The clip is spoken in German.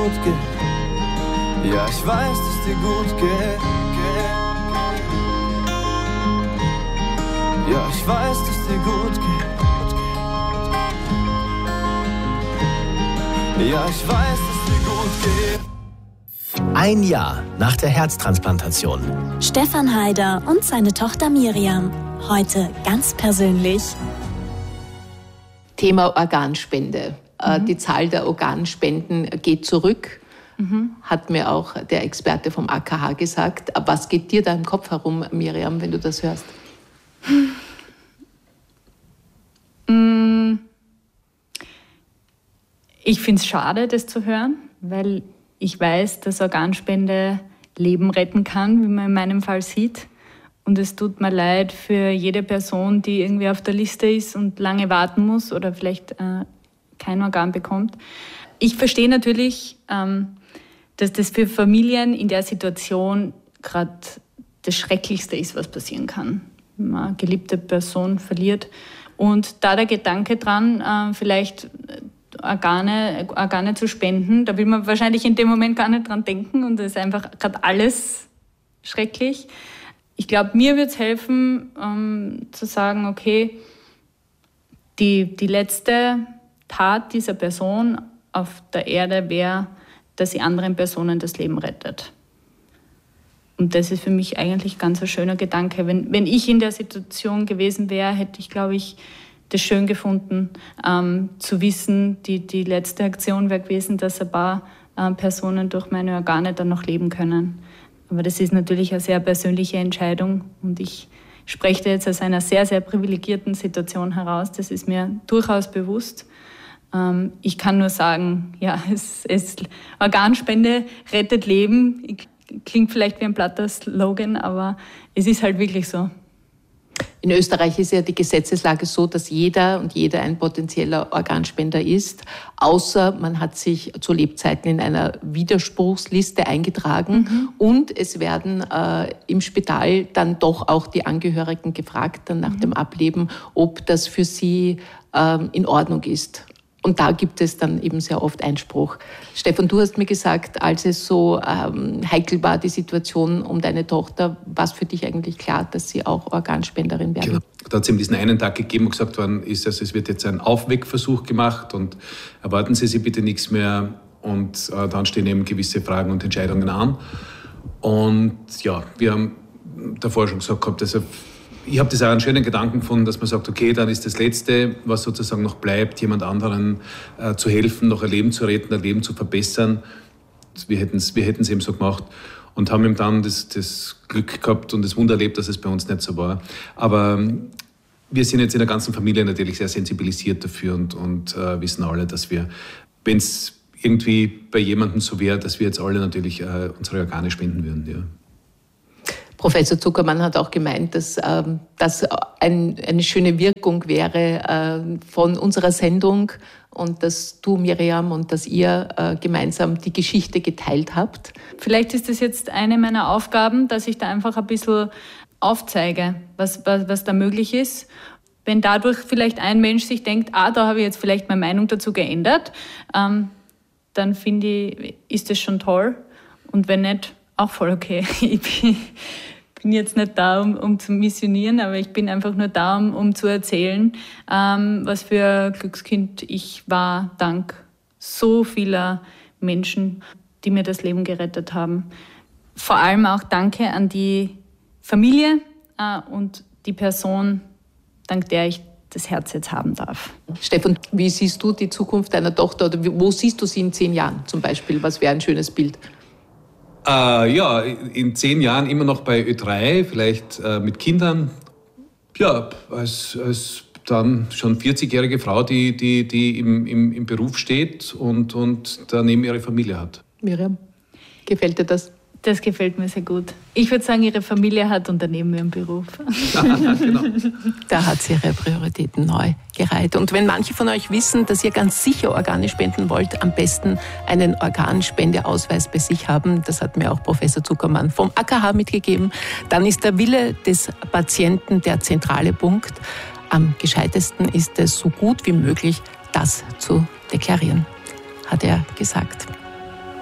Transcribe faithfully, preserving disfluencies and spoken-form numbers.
gut geht. Ja, ich weiß, dass dir gut geht. Ja, ich weiß, dass dir gut geht. Ja, ich weiß, dass dir gut geht. Ein Jahr nach der Herztransplantation. Stefan Haider und seine Tochter Miriam. Heute ganz persönlich. Thema Organspende. Mhm. Die Zahl der Organspenden geht zurück, mhm. hat mir auch der Experte vom A K H gesagt. Was geht dir da im Kopf herum, Miriam, wenn du das hörst? Ich finde es schade, das zu hören, weil ich weiß, dass Organspende Leben retten kann, wie man in meinem Fall sieht. Und es tut mir leid für jede Person, die irgendwie auf der Liste ist und lange warten muss oder vielleicht äh, kein Organ bekommt. Ich verstehe natürlich, ähm, dass das für Familien in der Situation gerade das Schrecklichste ist, was passieren kann, wenn man eine geliebte Person verliert. Und da der Gedanke dran, äh, vielleicht Organe, Organe zu spenden, da will man wahrscheinlich in dem Moment gar nicht dran denken und das ist einfach gerade alles schrecklich. Ich glaube, mir wird es helfen, ähm, zu sagen, okay, die, die letzte Tat dieser Person auf der Erde wäre, dass sie anderen Personen das Leben rettet. Und das ist für mich eigentlich ganz ein schöner Gedanke. Wenn, wenn ich in der Situation gewesen wäre, hätte ich, glaube ich, das schön gefunden, ähm, zu wissen, die, die letzte Aktion wäre gewesen, dass ein paar äh, Personen durch meine Organe dann noch leben können. Aber das ist natürlich eine sehr persönliche Entscheidung und ich spreche jetzt aus einer sehr, sehr privilegierten Situation heraus. Das ist mir durchaus bewusst. Ähm, ich kann nur sagen, ja, es, es, Organspende rettet Leben. Klingt vielleicht wie ein platter Slogan, aber es ist halt wirklich so. In Österreich ist ja die Gesetzeslage so, dass jeder und jeder ein potenzieller Organspender ist, außer man hat sich zu Lebzeiten in einer Widerspruchsliste eingetragen mhm. und es werden äh, im Spital dann doch auch die Angehörigen gefragt, dann nach mhm. dem Ableben, ob das für sie ähm, in Ordnung ist. Und da gibt es dann eben sehr oft Einspruch. Stefan, du hast mir gesagt, als es so ähm, heikel war, die Situation um deine Tochter, war es für dich eigentlich klar, dass sie auch Organspenderin werden? Genau. Da hat es eben diesen einen Tag gegeben, wo gesagt worden ist, also es wird jetzt ein Aufweckversuch gemacht und erwarten Sie sich bitte nichts mehr. Und äh, dann stehen eben gewisse Fragen und Entscheidungen an. Und ja, wir haben davor schon gesagt gehabt, also ich habe das auch einen schönen Gedanken gefunden, dass man sagt, okay, dann ist das Letzte, was sozusagen noch bleibt, jemand anderen äh, zu helfen, noch ein Leben zu retten, ein Leben zu verbessern. Wir hätten es wir hätten's eben so gemacht und haben eben dann das, das Glück gehabt und das Wunder erlebt, dass es bei uns nicht so war. Aber ähm, wir sind jetzt in der ganzen Familie natürlich sehr sensibilisiert dafür und, und äh, wissen alle, dass wir, wenn es irgendwie bei jemandem so wäre, dass wir jetzt alle natürlich äh, unsere Organe spenden würden, ja. Professor Zuckermann hat auch gemeint, dass ähm, das ein, eine schöne Wirkung wäre äh, von unserer Sendung und dass du, Miriam, und dass ihr äh, gemeinsam die Geschichte geteilt habt. Vielleicht ist das jetzt eine meiner Aufgaben, dass ich da einfach ein bisschen aufzeige, was, was, was da möglich ist. Wenn dadurch vielleicht ein Mensch sich denkt, ah, da habe ich jetzt vielleicht meine Meinung dazu geändert, ähm, dann finde ich, ist das schon toll. Und wenn nicht, auch voll okay. Ich bin, bin jetzt nicht da, um, um zu missionieren, aber ich bin einfach nur da, um, um zu erzählen, ähm, was für ein Glückskind ich war, dank so vieler Menschen, die mir das Leben gerettet haben. Vor allem auch danke an die Familie äh, und die Person, dank der ich das Herz jetzt haben darf. Stefan, wie siehst du die Zukunft deiner Tochter oder wo siehst du sie in zehn Jahren zum Beispiel? Was wäre ein schönes Bild? Äh, ja, in zehn Jahren immer noch bei Ö drei, vielleicht äh, mit Kindern. Ja, als, als dann schon vierzigjährige Frau, die, die, die im, im, im Beruf steht und, und daneben ihre Familie hat. Miriam, gefällt dir das? Das gefällt mir sehr gut. Ich würde sagen, ihre Familie hat und daneben ihren Beruf. Genau. Da hat sie ihre Prioritäten neu gereiht. Und wenn manche von euch wissen, dass ihr ganz sicher Organe spenden wollt, am besten einen Organspendeausweis bei sich haben. Das hat mir auch Professor Zuckermann vom A K H mitgegeben. Dann ist der Wille des Patienten der zentrale Punkt. Am gescheitesten ist es, so gut wie möglich das zu deklarieren, hat er gesagt.